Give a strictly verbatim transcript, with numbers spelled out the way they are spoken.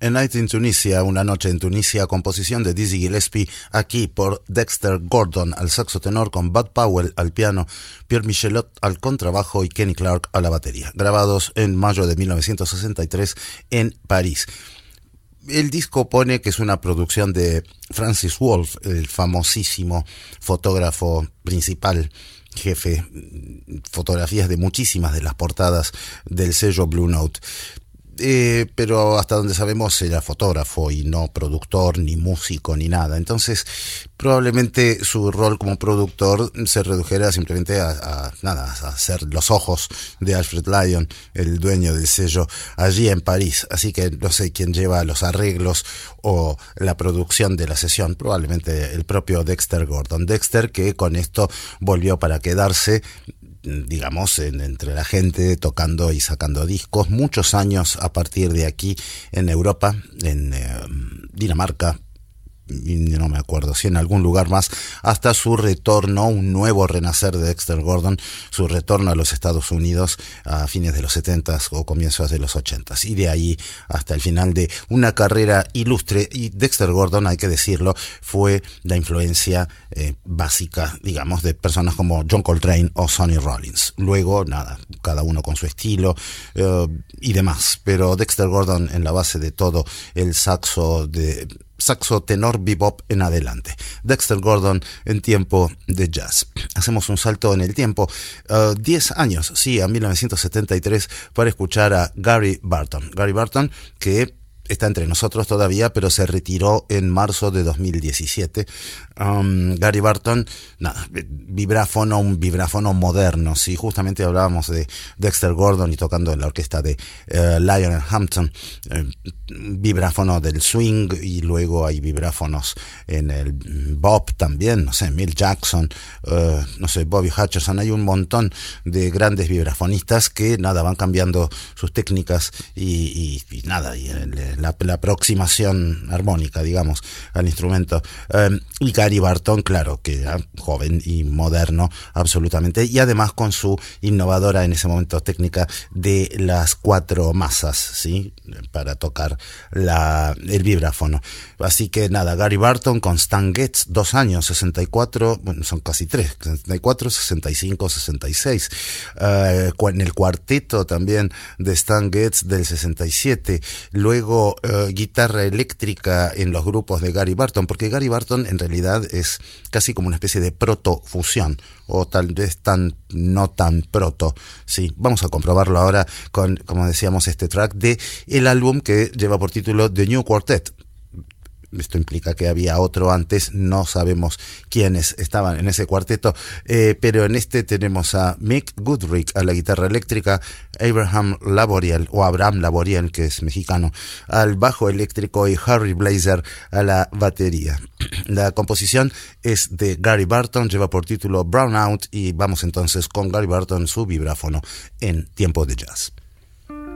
A Night in Tunisia, una noche en Tunisia, composición de Dizzy Gillespie, aquí por Dexter Gordon al saxo tenor, con Bud Powell al piano, Pierre Michelot al contrabajo y Kenny Clark a la batería, grabados en mayo de mil novecientos sesenta y tres en París. El disco pone que es una producción de Francis Wolff, el famosísimo fotógrafo principal, jefe, fotografías de muchísimas de las portadas del sello Blue Note. Eh, pero hasta donde sabemos era fotógrafo y no productor, ni músico, ni nada. Entonces, probablemente su rol como productor se redujera simplemente a, a nada, a ser los ojos de Alfred Lyon, el dueño del sello, allí en París. Así que no sé quién lleva los arreglos o la producción de la sesión, probablemente el propio Dexter Gordon. Dexter, que con esto volvió para quedarse, digamos, en, entre la gente, tocando y sacando discos, muchos años a partir de aquí en Europa, en eh, Dinamarca, y no me acuerdo si en algún lugar más, hasta su retorno, un nuevo renacer de Dexter Gordon, su retorno a los Estados Unidos a fines de los setentas o comienzos de los ochentas, y de ahí hasta el final de una carrera ilustre. Y Dexter Gordon, hay que decirlo, fue la influencia eh, básica, digamos, de personas como John Coltrane o Sonny Rollins. Luego, nada, cada uno con su estilo eh, y demás, pero Dexter Gordon en la base de todo, el saxo de saxo tenor bebop en adelante. Dexter Gordon en tiempo de jazz. Hacemos un salto en el tiempo, diez uh, años, sí, a mil novecientos setenta y tres, para escuchar a Gary Barton. Gary Barton, que está entre nosotros todavía, pero se retiró en marzo de dos mil diecisiete. Um, Gary Barton, nada, vibráfono, un vibráfono moderno. Sí, justamente hablábamos de Dexter Gordon y tocando en la orquesta de uh, Lionel Hampton, uh, vibráfono del swing, y luego hay vibráfonos en el bop también, no sé, Milt Jackson, uh, no sé, Bobby Hutcherson. Hay un montón de grandes vibrafonistas que, nada, van cambiando sus técnicas y, y, y nada, y el, la, la aproximación armónica, digamos, al instrumento. Um, y Gary Barton, claro, que era joven y moderno absolutamente, y además con su innovadora en ese momento técnica de las cuatro masas, ¿sí?, para tocar la, el vibráfono. Así que nada, Gary Barton con Stan Getz, dos años, sesenta y cuatro, bueno, son casi tres, sesenta y cuatro, sesenta y cinco, sesenta y seis. Uh, en el cuarteto también de Stan Getz del sesenta y siete. Luego uh, guitarra eléctrica en los grupos de Gary Barton, porque Gary Barton en realidad es casi como una especie de proto-fusión, o tal vez tan no tan proto. Sí, vamos a comprobarlo ahora con, como decíamos, este track de el álbum que lleva por título The New Quartet. Esto implica que había otro antes, no sabemos quiénes estaban en ese cuarteto, eh, pero en este tenemos a Mick Goodrick a la guitarra eléctrica, Abraham Laboriel, o Abraham Laboriel, que es mexicano, al bajo eléctrico, y Harry Blazer a la batería. La composición es de Gary Barton, lleva por título Brownout, y vamos entonces con Gary Barton, su vibráfono en tiempo de jazz.